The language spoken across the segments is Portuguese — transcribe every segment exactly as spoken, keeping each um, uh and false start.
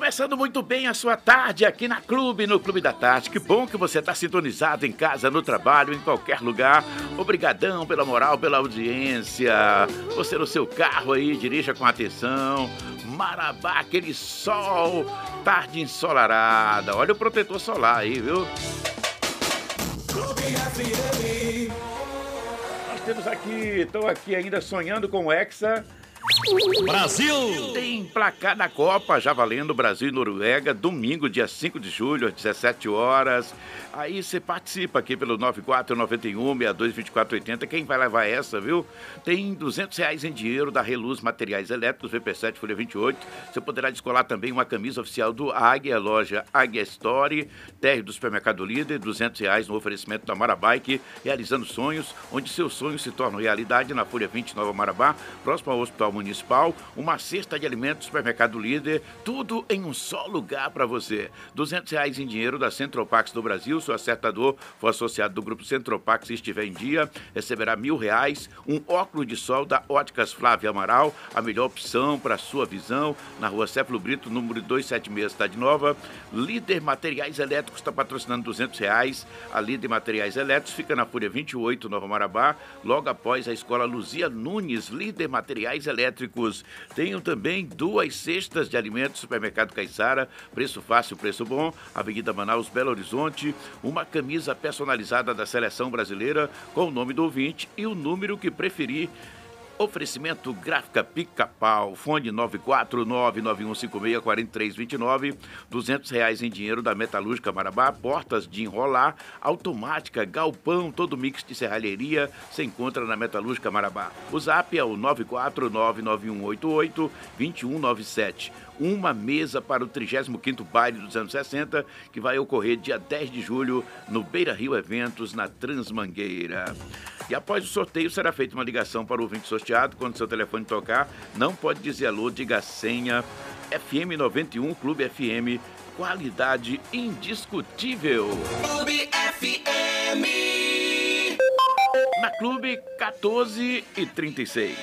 Começando muito bem a sua tarde aqui na Clube, no Clube da Tarde. Que bom que você está sintonizado em casa, no trabalho, em qualquer lugar. Obrigadão pela moral, pela audiência. Você no seu carro aí, dirija com atenção. Marabá, aquele sol, tarde ensolarada. Olha o protetor solar aí, viu? Nós temos aqui, estou aqui ainda sonhando com o Hexa. Brasil! Tem placar da Copa, já valendo Brasil e Noruega, domingo, dia cinco de julho, às dezessete horas. Aí você participa aqui pelo nove quatro nove um, seis dois dois quatro oito zero. Quem vai levar essa, viu? Tem duzentos reais em dinheiro da Reluz Materiais Elétricos, V P sete, folha vinte e oito. Você poderá descolar também uma camisa oficial do Águia, loja Águia Store, térreo do Supermercado Líder, duzentos reais no oferecimento da Marabike, realizando sonhos, onde seus sonhos se tornam realidade, na folha vinte, Nova Marabá, próximo ao Hospital Municipal, uma cesta de alimentos, Supermercado Líder, tudo em um só lugar para você. duzentos reais em dinheiro da Centropax do Brasil, seu acertador for associado do Grupo Centropax e estiver em dia, receberá mil reais, um óculos de sol da Óticas Flávia Amaral, a melhor opção para a sua visão, na rua Céfalo Brito, número duzentos e setenta e seis, Cidade Nova. Líder Materiais Elétricos está patrocinando duzentos reais, a Líder Materiais Elétricos fica na folha vinte e oito, Nova Marabá, logo após a Escola Luzia Nunes, Líder Materiais Elétricos. Tenho também duas cestas de alimentos, Supermercado Caiçara, preço fácil, preço bom, Avenida Manaus, Belo Horizonte, uma camisa personalizada da Seleção Brasileira com o nome do ouvinte e o número que preferir. Oferecimento Gráfica Pica-Pau, fone nove quatro nove nove um cinco seis quatro três dois nove, duzentos reais em dinheiro da Metalúrgica Marabá, portas de enrolar, automática, galpão, todo mix de serralheria, se encontra na Metalúrgica Marabá. O zap é o nove quatro nove nove um oito oito dois um nove sete. Uma mesa para o trigésimo quinto baile dos anos sessenta, que vai ocorrer dia dez de julho no Beira Rio Eventos, na Transmangueira. E após o sorteio será feita uma ligação para o ouvinte sorteado. Quando seu telefone tocar, não pode dizer alô, diga a senha. F M noventa e um, Clube F M, qualidade indiscutível. Clube F M. Na Clube, quatorze e trinta e seis.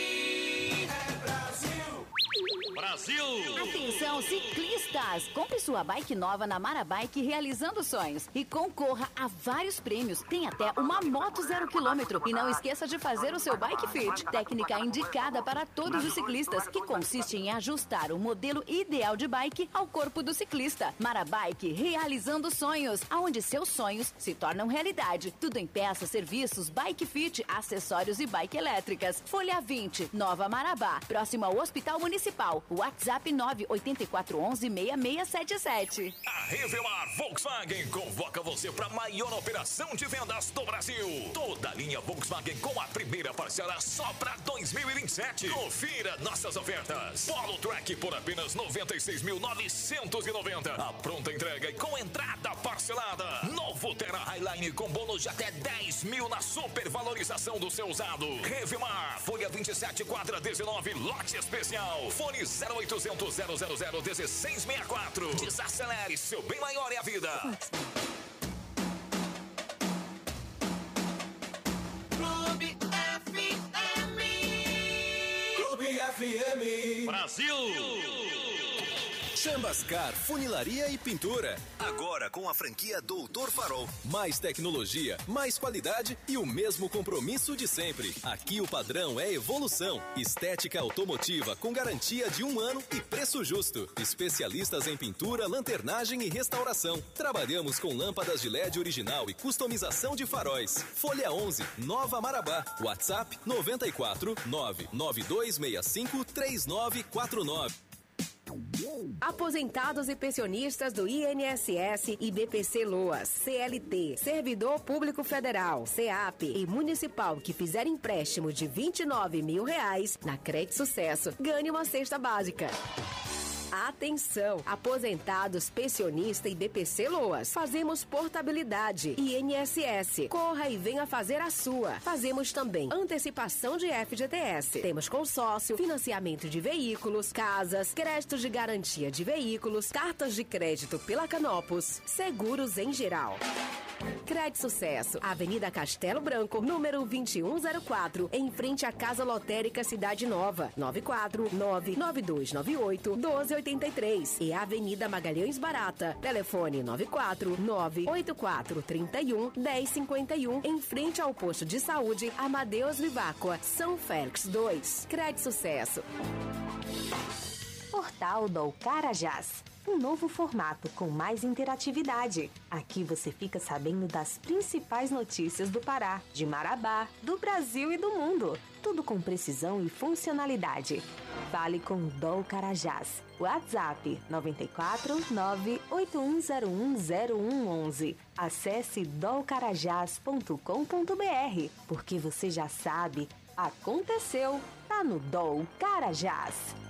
Atenção, ciclistas! Compre sua bike nova na Marabike, realizando sonhos, e concorra a vários prêmios. Tem até uma moto zero quilômetro. E não esqueça de fazer o seu Bike Fit, técnica indicada para todos os ciclistas, que consiste em ajustar o modelo ideal de bike ao corpo do ciclista. Marabike, realizando sonhos, aonde seus sonhos se tornam realidade. Tudo em peças, serviços, Bike Fit, acessórios e bike elétricas. Folha vinte, Nova Marabá, próximo ao Hospital Municipal. WhatsApp nove oito quatro um um, seis seis sete sete. A Revelar Volkswagen convoca você para a maior operação de vendas do Brasil. Toda a linha Volkswagen com a primeira parcela só para dois mil e vinte e sete. Confira nossas ofertas. Polo Track por apenas noventa e seis mil novecentos e noventa. A pronta entrega e com entrada parcelada. Novo Terra Highline com bônus de até dez mil na supervalorização do seu usado. Revemar, folha vinte e sete, quadra dezenove, lote especial. Fone zero oitocentos, zero zero zero, dezesseis sessenta e quatro. Desacelere, seu bem maior é a vida. Clube F M. Clube F M. Brasil. Chambascar, funilaria e pintura. Agora com a franquia Doutor Farol. Mais tecnologia, mais qualidade e o mesmo compromisso de sempre. Aqui o padrão é evolução. Estética automotiva com garantia de um ano e preço justo. Especialistas em pintura, lanternagem e restauração. Trabalhamos com lâmpadas de L E D original e customização de faróis. Folha onze, Nova Marabá. WhatsApp nove quatro nove nove dois seis cinco três nove quatro nove. Aposentados e pensionistas do I N S S e B P C Loas, C L T, Servidor Público Federal, SEAP e Municipal que fizer empréstimo de vinte e nove mil reais na Crédito Sucesso, ganhe uma cesta básica. Atenção! Aposentados, pensionista e B P C Loas. Fazemos portabilidade. I N S S. Corra e venha fazer a sua. Fazemos também antecipação de F G T S. Temos consórcio, financiamento de veículos, casas, créditos de garantia de veículos, cartas de crédito pela Canopus, seguros em geral. Crédito Sucesso, Avenida Castelo Branco, número vinte e um zero quatro, em frente à Casa Lotérica Cidade Nova, nove quatro nove nove dois nove oito um dois oito três. E Avenida Magalhães Barata, telefone nove quatro nove oito quatro três um um zero cinco um, em frente ao posto de saúde Amadeus Viváqua, São Félix dois. Crédito Sucesso. Portal do Carajás. Um novo formato com mais interatividade. Aqui você fica sabendo das principais notícias do Pará, de Marabá, do Brasil e do mundo. Tudo com precisão e funcionalidade. Fale com o Dol Carajás. WhatsApp nove quatro nove oito um zero um zero um um um. Acesse dol carajás ponto com ponto b r, porque você já sabe, aconteceu, tá no Dol Carajás.